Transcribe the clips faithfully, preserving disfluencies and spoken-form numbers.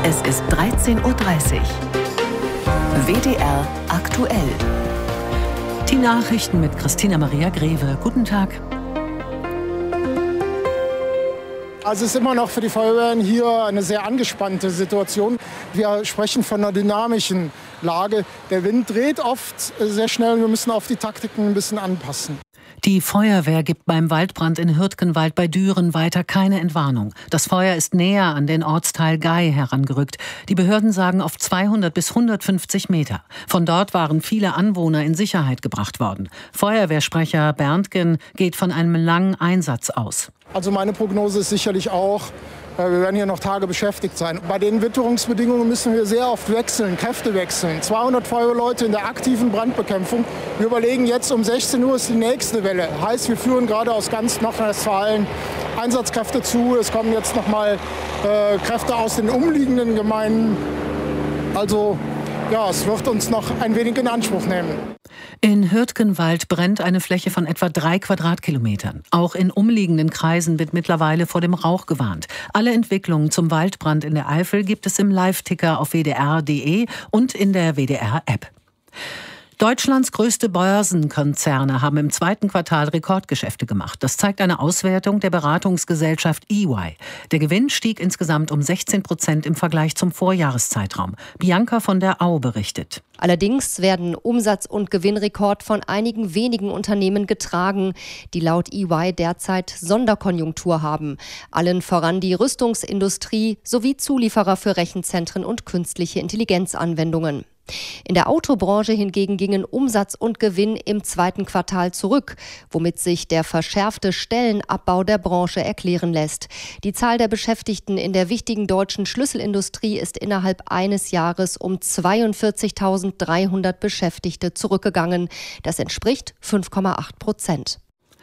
Es ist dreizehn Uhr dreißig. W D R aktuell. Die Nachrichten mit Christina Maria Greve. Guten Tag. Also es ist immer noch für die Feuerwehren hier eine sehr angespannte Situation. Wir sprechen von einer dynamischen Lage. Der Wind dreht oft sehr schnell und wir müssen auf die Taktiken ein bisschen anpassen. Die Feuerwehr gibt beim Waldbrand in Hürtgenwald bei Düren weiter keine Entwarnung. Das Feuer ist näher an den Ortsteil Gay herangerückt. Die Behörden sagen auf zweihundert bis hundertfünfzig Meter. Von dort waren viele Anwohner in Sicherheit gebracht worden. Feuerwehrsprecher Berntgen geht von einem langen Einsatz aus. Also meine Prognose ist sicherlich auch, wir werden hier noch Tage beschäftigt sein. Bei den Witterungsbedingungen müssen wir sehr oft wechseln, Kräfte wechseln. zweihundert Feuerwehrleute in der aktiven Brandbekämpfung. Wir überlegen jetzt, um sechzehn Uhr ist die nächste Welle. Heißt, wir führen gerade aus ganz Nordrhein-Westfalen Einsatzkräfte zu. Es kommen jetzt noch mal äh, Kräfte aus den umliegenden Gemeinden. Also ja, es wird uns noch ein wenig in Anspruch nehmen. In Hürtgenwald brennt eine Fläche von etwa drei Quadratkilometern. Auch in umliegenden Kreisen wird mittlerweile vor dem Rauch gewarnt. Alle Entwicklungen zum Waldbrand in der Eifel gibt es im Live-Ticker auf w d r punkt d e und in der W D R-App. Deutschlands größte Börsenkonzerne haben im zweiten Quartal Rekordgeschäfte gemacht. Das zeigt eine Auswertung der Beratungsgesellschaft E Y. Der Gewinn stieg insgesamt um sechzehn Prozent im Vergleich zum Vorjahreszeitraum. Bianca von der Au berichtet. Allerdings werden Umsatz- und Gewinnrekord von einigen wenigen Unternehmen getragen, die laut E Y derzeit Sonderkonjunktur haben. Allen voran die Rüstungsindustrie sowie Zulieferer für Rechenzentren und künstliche Intelligenzanwendungen. In der Autobranche hingegen gingen Umsatz und Gewinn im zweiten Quartal zurück, womit sich der verschärfte Stellenabbau der Branche erklären lässt. Die Zahl der Beschäftigten in der wichtigen deutschen Schlüsselindustrie ist innerhalb eines Jahres um zweiundvierzigtausenddreihundert Beschäftigte zurückgegangen. Das entspricht fünf Komma acht Prozent.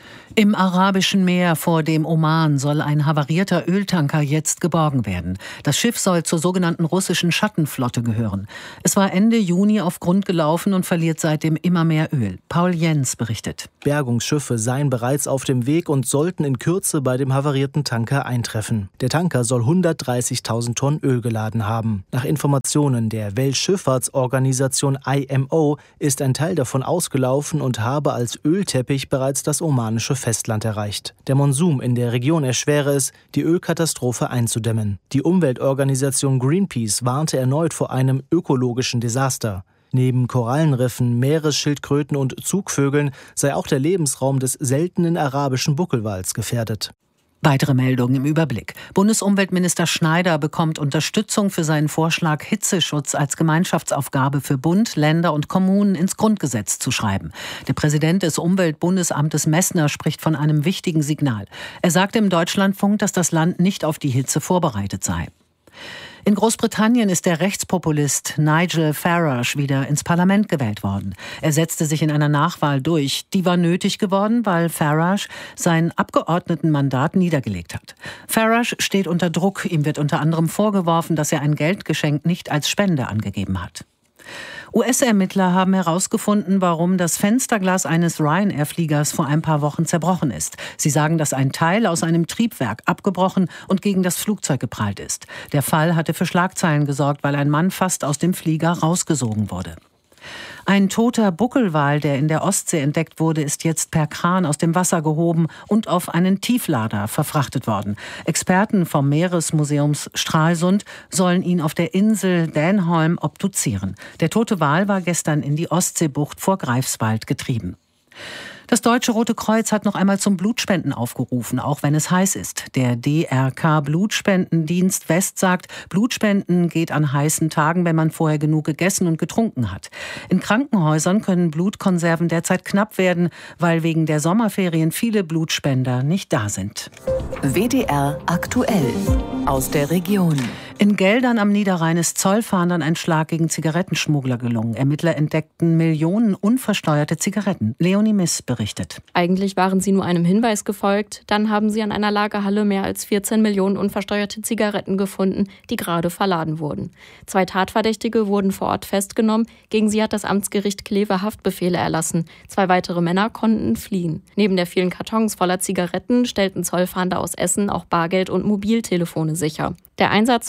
Im Arabischen Meer vor dem Oman soll ein havarierter Öltanker jetzt geborgen werden. Das Schiff soll zur sogenannten russischen Schattenflotte gehören. Es war Ende Juni auf Grund gelaufen und verliert seitdem immer mehr Öl. Paul Jens berichtet. Bergungsschiffe seien bereits auf dem Weg und sollten in Kürze bei dem havarierten Tanker eintreffen. Der Tanker soll hundertdreißigtausend Tonnen Öl geladen haben. Nach Informationen der Weltschifffahrtsorganisation I M O ist ein Teil davon ausgelaufen und habe als Ölteppich bereits das omanische Festland erreicht. Der Monsun in der Region erschwere es, die Ölkatastrophe einzudämmen. Die Umweltorganisation Greenpeace warnte erneut vor einem ökologischen Desaster. Neben Korallenriffen, Meeresschildkröten und Zugvögeln sei auch der Lebensraum des seltenen arabischen Buckelwals gefährdet. Weitere Meldungen im Überblick. Bundesumweltminister Schneider bekommt Unterstützung für seinen Vorschlag, Hitzeschutz als Gemeinschaftsaufgabe für Bund, Länder und Kommunen ins Grundgesetz zu schreiben. Der Präsident des Umweltbundesamtes Messner spricht von einem wichtigen Signal. Er sagte im Deutschlandfunk, dass das Land nicht auf die Hitze vorbereitet sei. In Großbritannien ist der Rechtspopulist Nigel Farage wieder ins Parlament gewählt worden. Er setzte sich in einer Nachwahl durch. Die war nötig geworden, weil Farage sein Abgeordnetenmandat niedergelegt hat. Farage steht unter Druck. Ihm wird unter anderem vorgeworfen, dass er ein Geldgeschenk nicht als Spende angegeben hat. U S-Ermittler haben herausgefunden, warum das Fensterglas eines Ryanair-Fliegers vor ein paar Wochen zerbrochen ist. Sie sagen, dass ein Teil aus einem Triebwerk abgebrochen und gegen das Flugzeug geprallt ist. Der Fall hatte für Schlagzeilen gesorgt, weil ein Mann fast aus dem Flieger rausgesogen wurde. Ein toter Buckelwal, der in der Ostsee entdeckt wurde, ist jetzt per Kran aus dem Wasser gehoben und auf einen Tieflader verfrachtet worden. Experten vom Meeresmuseum Stralsund sollen ihn auf der Insel Dänholm obduzieren. Der tote Wal war gestern in die Ostseebucht vor Greifswald getrieben. Das Deutsche Rote Kreuz hat noch einmal zum Blutspenden aufgerufen, auch wenn es heiß ist. Der D R K-Blutspendendienst West sagt, Blutspenden geht an heißen Tagen, wenn man vorher genug gegessen und getrunken hat. In Krankenhäusern können Blutkonserven derzeit knapp werden, weil wegen der Sommerferien viele Blutspender nicht da sind. W D R aktuell aus der Region. In Geldern am Niederrhein ist Zollfahndern ein Schlag gegen Zigarettenschmuggler gelungen. Ermittler entdeckten Millionen unversteuerte Zigaretten. Leonie Miss berichtet. Eigentlich waren sie nur einem Hinweis gefolgt. Dann haben sie an einer Lagerhalle mehr als vierzehn Millionen unversteuerte Zigaretten gefunden, die gerade verladen wurden. Zwei Tatverdächtige wurden vor Ort festgenommen. Gegen sie hat das Amtsgericht Kleve Haftbefehle erlassen. Zwei weitere Männer konnten fliehen. Neben der vielen Kartons voller Zigaretten stellten Zollfahnder aus Essen auch Bargeld und Mobiltelefone sicher. Der Einsatz fand bereits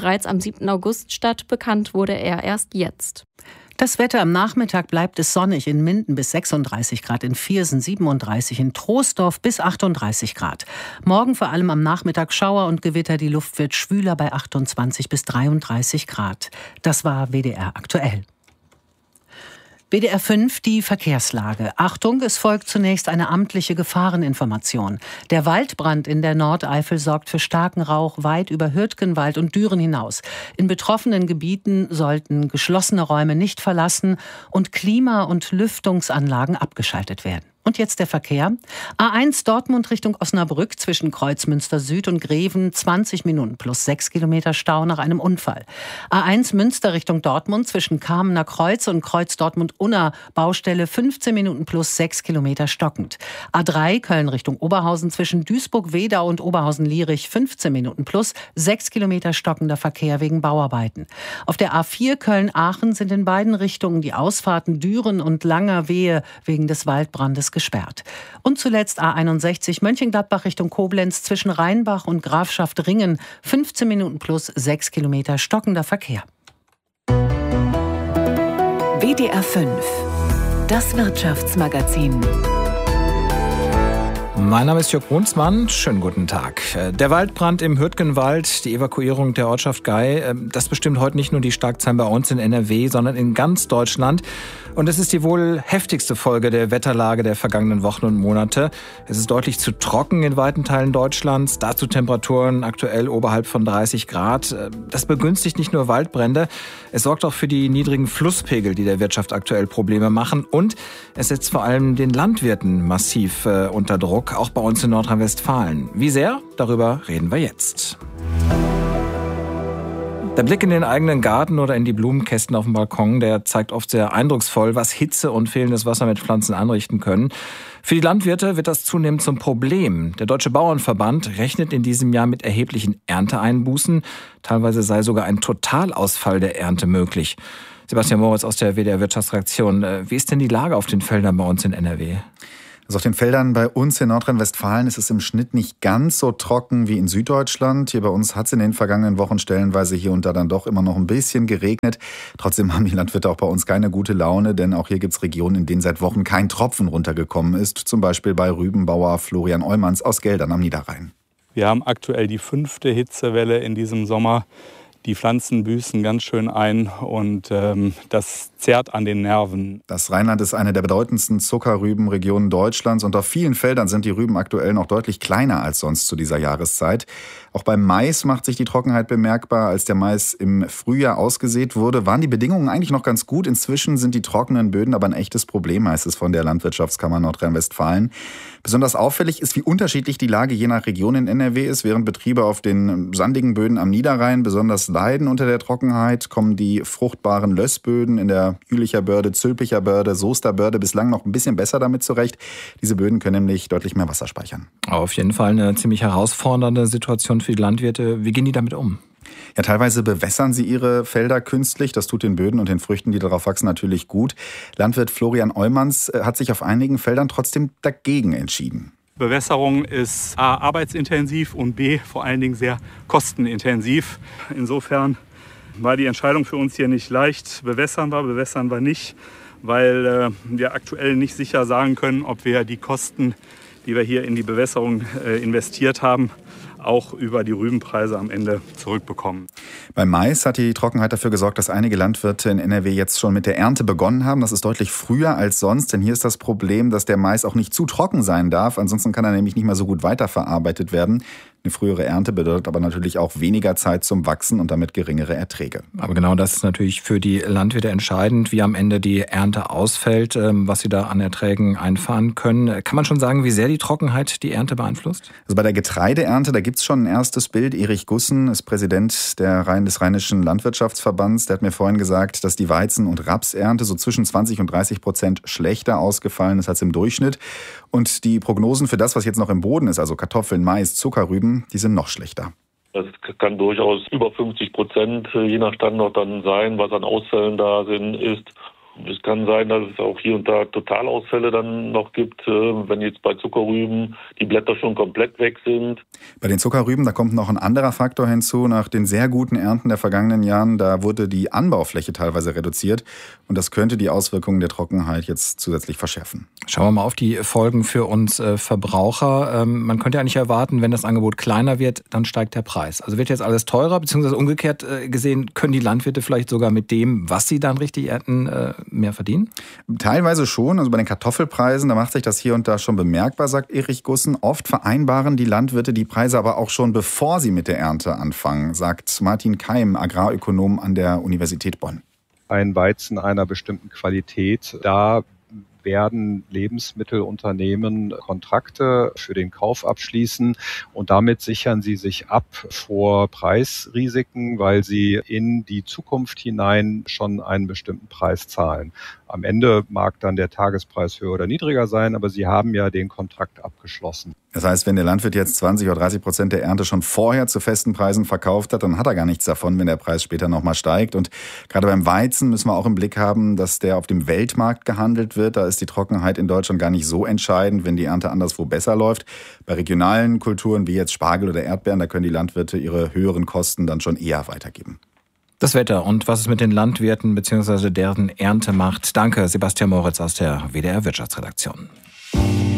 bereits am siebten August statt. Bekannt wurde er erst jetzt. Das Wetter: am Nachmittag bleibt es sonnig, in Minden bis sechsunddreißig Grad, in Viersen siebenunddreißig, in Troisdorf bis achtunddreißig Grad. Morgen vor allem am Nachmittag Schauer und Gewitter, die Luft wird schwüler bei achtundzwanzig bis dreiunddreißig Grad. Das war W D R aktuell. W D R fünf, die Verkehrslage. Achtung, es folgt zunächst eine amtliche Gefahreninformation. Der Waldbrand in der Nordeifel sorgt für starken Rauch weit über Hürtgenwald und Düren hinaus. In betroffenen Gebieten sollten geschlossene Räume nicht verlassen und Klima- und Lüftungsanlagen abgeschaltet werden. Und jetzt der Verkehr. A eins Dortmund Richtung Osnabrück zwischen Kreuzmünster Süd und Greven zwanzig Minuten plus sechs Kilometer Stau nach einem Unfall. A eins Münster Richtung Dortmund zwischen Kamener Kreuz und Kreuz Dortmund-Unna Baustelle fünfzehn Minuten plus sechs Kilometer stockend. A drei Köln Richtung Oberhausen zwischen Duisburg-Wedau und Oberhausen-Lierich fünfzehn Minuten plus sechs Kilometer stockender Verkehr wegen Bauarbeiten. Auf der A vier Köln-Aachen sind in beiden Richtungen die Ausfahrten Düren und Langerwehe wegen des Waldbrandes gesperrt. Und zuletzt A einundsechzig Mönchengladbach Richtung Koblenz zwischen Rheinbach und Grafschaft Ringen fünfzehn Minuten plus sechs Kilometer stockender Verkehr. W D R fünf, das Wirtschaftsmagazin. Mein Name ist Jörg Brunsmann. Schönen guten Tag. Der Waldbrand im Hürtgenwald, die Evakuierung der Ortschaft Gei, das bestimmt heute nicht nur die Schlagzeilen bei uns in N R W, sondern in ganz Deutschland. Und es ist die wohl heftigste Folge der Wetterlage der vergangenen Wochen und Monate. Es ist deutlich zu trocken in weiten Teilen Deutschlands, dazu Temperaturen aktuell oberhalb von dreißig Grad. Das begünstigt nicht nur Waldbrände, es sorgt auch für die niedrigen Flusspegel, die der Wirtschaft aktuell Probleme machen. Und es setzt vor allem den Landwirten massiv äh, unter Druck, auch bei uns in Nordrhein-Westfalen. Wie sehr? Darüber reden wir jetzt. Der Blick in den eigenen Garten oder in die Blumenkästen auf dem Balkon, der zeigt oft sehr eindrucksvoll, was Hitze und fehlendes Wasser mit Pflanzen anrichten können. Für die Landwirte wird das zunehmend zum Problem. Der Deutsche Bauernverband rechnet in diesem Jahr mit erheblichen Ernteeinbußen. Teilweise sei sogar ein Totalausfall der Ernte möglich. Sebastian Moritz aus der W D R Wirtschaftsredaktion. Wie ist denn die Lage auf den Feldern bei uns in N R W? Also auf den Feldern bei uns in Nordrhein-Westfalen ist es im Schnitt nicht ganz so trocken wie in Süddeutschland. Hier bei uns hat es in den vergangenen Wochen stellenweise hier und da dann doch immer noch ein bisschen geregnet. Trotzdem haben die Landwirte auch bei uns keine gute Laune, denn auch hier gibt es Regionen, in denen seit Wochen kein Tropfen runtergekommen ist. Zum Beispiel bei Rübenbauer Florian Eumans aus Geldern am Niederrhein. Wir haben aktuell die fünfte Hitzewelle in diesem Sommer. Die Pflanzen büßen ganz schön ein und ähm, das zerrt an den Nerven. Das Rheinland ist eine der bedeutendsten Zuckerrübenregionen Deutschlands und auf vielen Feldern sind die Rüben aktuell noch deutlich kleiner als sonst zu dieser Jahreszeit. Auch beim Mais macht sich die Trockenheit bemerkbar. Als der Mais im Frühjahr ausgesät wurde, waren die Bedingungen eigentlich noch ganz gut. Inzwischen sind die trockenen Böden aber ein echtes Problem, heißt es von der Landwirtschaftskammer Nordrhein-Westfalen. Besonders auffällig ist, wie unterschiedlich die Lage je nach Region in N R W ist. Während Betriebe auf den sandigen Böden am Niederrhein besonders leiden unter der Trockenheit, kommen die fruchtbaren Lössböden in der Jülicher Börde, Zülpicher Börde, Soester Börde bislang noch ein bisschen besser damit zurecht. Diese Böden können nämlich deutlich mehr Wasser speichern. Auf jeden Fall eine ziemlich herausfordernde Situation für die Landwirte. Wie gehen die damit um? Ja, teilweise bewässern sie ihre Felder künstlich. Das tut den Böden und den Früchten, die darauf wachsen, natürlich gut. Landwirt Florian Eumans hat sich auf einigen Feldern trotzdem dagegen entschieden. Bewässerung ist A, arbeitsintensiv und B, vor allen Dingen sehr kostenintensiv. Insofern war die Entscheidung für uns hier nicht leicht. Bewässern wir, bewässern wir nicht, weil äh, wir aktuell nicht sicher sagen können, ob wir die Kosten, die wir hier in die Bewässerung äh, investiert haben, auch über die Rübenpreise am Ende zurückbekommen. Beim Mais hat die Trockenheit dafür gesorgt, dass einige Landwirte in N R W jetzt schon mit der Ernte begonnen haben. Das ist deutlich früher als sonst, denn hier ist das Problem, dass der Mais auch nicht zu trocken sein darf. Ansonsten kann er nämlich nicht mehr so gut weiterverarbeitet werden. Eine frühere Ernte bedeutet aber natürlich auch weniger Zeit zum Wachsen und damit geringere Erträge. Aber genau das ist natürlich für die Landwirte entscheidend, wie am Ende die Ernte ausfällt, was sie da an Erträgen einfahren können. Kann man schon sagen, wie sehr die Trockenheit die Ernte beeinflusst? Also bei der Getreideernte, da gibt es schon ein erstes Bild. Erich Gussen ist Präsident der Rhein, des Rheinischen Landwirtschaftsverbands. Der hat mir vorhin gesagt, dass die Weizen- und Rapsernte so zwischen zwanzig und dreißig Prozent schlechter ausgefallen ist als im Durchschnitt. Und die Prognosen für das, was jetzt noch im Boden ist, also Kartoffeln, Mais, Zuckerrüben, die sind noch schlechter. Das kann durchaus über fünfzig Prozent je nach Standort dann sein, was an Ausfällen da sind, ist. Es kann sein, dass es auch hier und da Totalausfälle dann noch gibt, wenn jetzt bei Zuckerrüben die Blätter schon komplett weg sind. Bei den Zuckerrüben, da kommt noch ein anderer Faktor hinzu. Nach den sehr guten Ernten der vergangenen Jahren, da wurde die Anbaufläche teilweise reduziert. Und das könnte die Auswirkungen der Trockenheit jetzt zusätzlich verschärfen. Schauen wir mal auf die Folgen für uns äh, Verbraucher. Ähm, man könnte ja nicht erwarten, wenn das Angebot kleiner wird, dann steigt der Preis. Also wird jetzt alles teurer, beziehungsweise umgekehrt äh, gesehen, können die Landwirte vielleicht sogar mit dem, was sie dann richtig ernten, äh, mehr verdienen? Teilweise schon. Also bei den Kartoffelpreisen, da macht sich das hier und da schon bemerkbar, sagt Erich Gussen. Oft vereinbaren die Landwirte die Preise aber auch schon, bevor sie mit der Ernte anfangen, sagt Martin Keim, Agrarökonom an der Universität Bonn. Ein Weizen einer bestimmten Qualität, da werden Lebensmittelunternehmen Kontrakte für den Kauf abschließen und damit sichern sie sich ab vor Preisrisiken, weil sie in die Zukunft hinein schon einen bestimmten Preis zahlen. Am Ende mag dann der Tagespreis höher oder niedriger sein, aber sie haben ja den Kontrakt abgeschlossen. Das heißt, wenn der Landwirt jetzt zwanzig oder dreißig Prozent der Ernte schon vorher zu festen Preisen verkauft hat, dann hat er gar nichts davon, wenn der Preis später nochmal steigt. Und gerade beim Weizen müssen wir auch im Blick haben, dass der auf dem Weltmarkt gehandelt wird. Da ist die Trockenheit in Deutschland gar nicht so entscheidend, wenn die Ernte anderswo besser läuft. Bei regionalen Kulturen wie jetzt Spargel oder Erdbeeren, da können die Landwirte ihre höheren Kosten dann schon eher weitergeben. Das Wetter und was es mit den Landwirten bzw. deren Ernte macht. Danke, Sebastian Moritz aus der W D R Wirtschaftsredaktion.